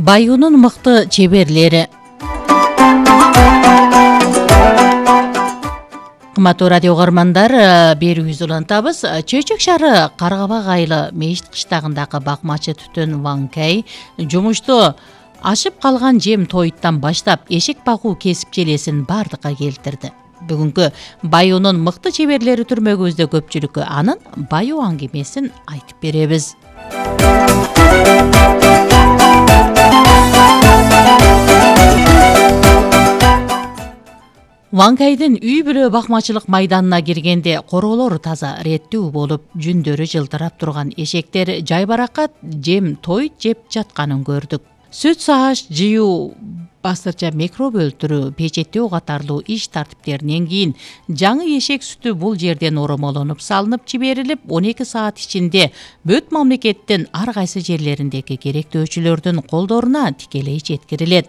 Bayуунун мыкты чеберлери. Кыматтуу радио угармандар, берүүбүздү улантабыз. Чөйчөк шаары Каргабак айылы Мешит кыштагындагы бакмачы Түтөн Ван Кэй жумушту ашып калган жем тоюттан баштап эшек багуу кесипчелесин бардыкка келтирди. Бүгүнкү Bayуунун мыкты чеберлери түрмөгүбүздө көпчүлүккө анын Bayуу аңгемесин айтып беребиз. Ван Кэйдин үй бүлө бакмачылык майданына киргенде короолор таза реттүү болуп, жүндөрү жылтырап турган эшектер жайбаракат жем тоют жеп жатканын көрдүк. Сүт сааш, жыюу, бастырча микроб өлтүрүү, печеттөө катарлуу иш тартиптеринен кийин жаңы эшек сүтү бул жерден оромолонуп салынып жиберилип, 12 саат ичинде бүт мамлекеттин ар кайсы жерлериндеги керектөөчүлөрдүн колдоруна тикелей жеткирилет.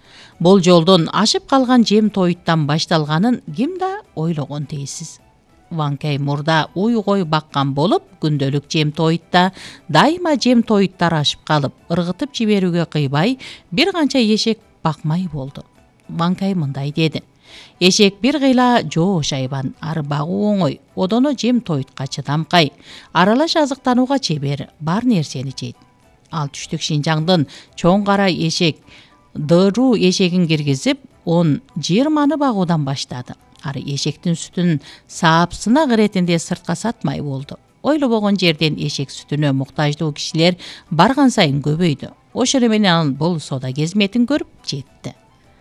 Бул жолдон ашып калган жем тоюттан башталганын ким да ойлогон дейсиз. Ван Кэй мурда уй-кой баккан болуп, күндөлүк жем тоютта дайыма жем тоюттар ашып калып, ыргытып жиберүүгө кыйбай, бир канча эшек бакмай болду. Ван Кэй мындай деди: эшек бир кыйла жоо шайбан, ары багуу оңой, одоно жем тоютка чыдамкай, аралаш азыктанууга чебер, бар нерсени жейт. Ал түштүк Шинжаңдын чоң кара эшек Дыру эшегин киргизип, 10-20 багуудан баштады. Ары эшектин сүтүн саап сынак иретинде сыртка сатмай болду. Ойлобогон жерден эшек сүтүнө муктаждуу кишилер барган сайын көбөйдү. Ошол менен анын бул сода кезметин көрүп жетти.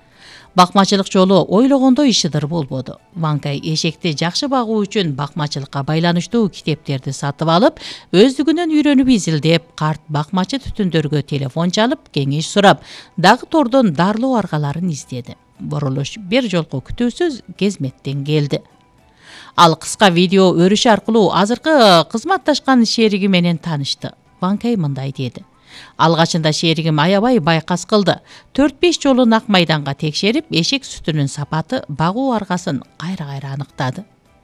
Бакмачылык жолу ойлогондой ишидир болбоду. Ван Кэй эшекти жакшы багуу үчүн бакмачылыкка байланыштуу китептерди сатып алып, өздүгүнөн үйрөнүп изилдеп, карт бакмачы түтүндөргө телефон чалып, кеңеш сурап, дагы тордон дарлоо аргаларын издеди. Бурулуш бир жолку күтүүсүз кезметтен келди. Ал кыска видео өрүш аркылуу азыркы кызматташкан шериги менен таанышты. Ван Кэй мындай деди: алгачында шеригим аябай байкас кылды. 4-5 жолу нак майданга текшерип, эшек сүтүнүн сапаты, багуу аргасын кайра-кайра аныктады.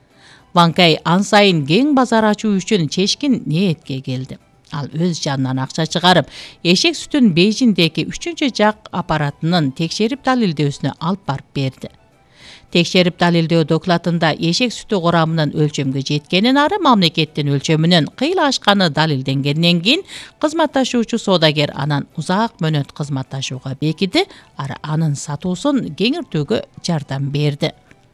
Ван Кэй ан сайын кең базар ачуу үчүн чечкин ниетке келди. Ал өз жанынан акча чыгарып, эшек сүтүн Бейжиңдеги 3-жак аппаратынын текшерип далилдөөсүнө алып барып берди. Текшерип далилдөө докладында эшек сүтү курамынын өлчөмгө жеткенин, ары мамлекеттин өлчөмүнөн кыйла ашканы далилденгенден кийин кызматташуучу соодагер анан узак мөөнөт кызматташууга бекиди, ары анын сатуусун кеңиртүүгө жардам берди.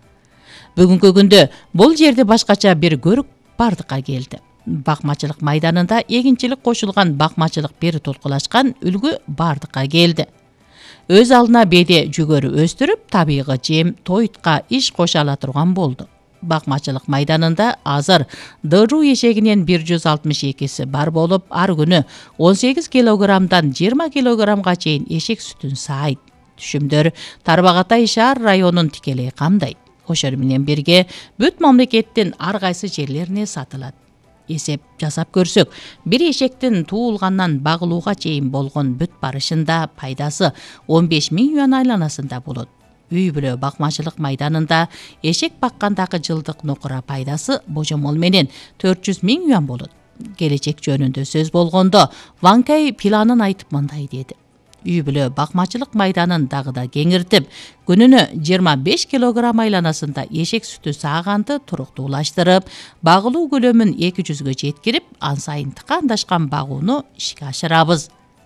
Бүгүнкү күндө бул жерде башкача бир көрүк бардыкка келди. Бакмачылык майданында эгинчилик кошулган бакмачылык бир толкулашкан үлгү бардыкка келди. Өз алдына беде жүгөрү өстүрүп, табигый жем тоютка иш кошо ала турган болду. Бакмачылык майданында азыр Дыру эшегинен 162си бар болуп, ар күнү 18 килограммдан 20 килограммга чейин эшек сүтүн саайт. Түшүмдөр Тарбағатай шаар районун тикелей камдайт. Ошол менен бирге бүт мамлекеттин ар кайсы жерлерине сатылат. Эсеп жасап көрсөк, бир эшектин туулгандан багылууга чейин болгон бүт барышында пайдасы 15 000 юан айланасында болот. Үй бүлө бакмачылык майданында эшек баккандагы жылдык нокура пайдасы божомол менен 400 000 юан болот. Келечек жөнүндө сөз болгондо, Ван Кэй планын айтып мындай деди: үй бүлө бакмачылык майданын дагы да кеңиртип, күнүнө 25 килограмм айланасында эшек сүтү сааганды туруктуулаштырып, багылуу көлөмүн 200гө жеткирип, ан сайын тыкандашкан багууну ишке ашырабыз.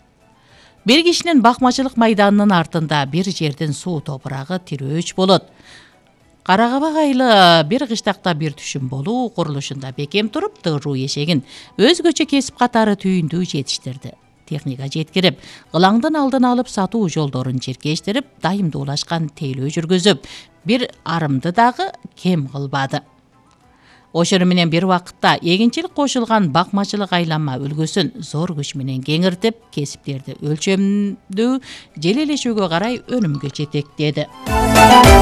Бир кишинин бакмачылык майданынын артында бир жердин суу топурагы тирөөч болот. Каргабак айылы бир кыштакта бир түшүм болуу курулушунда бекем туруп, Дыру эшегин өзгөчө кесип катары түйүндүү жетиштирди. Техника жеткирип, ылаңдын алдын алып сатуу жолдорун чиркештирип, дайымдуулашкан тейлөө жүргүзүп, бир арымды дагы кем кылбады. Ошол менен бир убакытта эгинчилик кошулган бакмачылык айланма үлгүсүн зор күч менен кеңиртип, кесиптерди өлчөмдүү желелешүүгө карай өнүмгө жетектеди.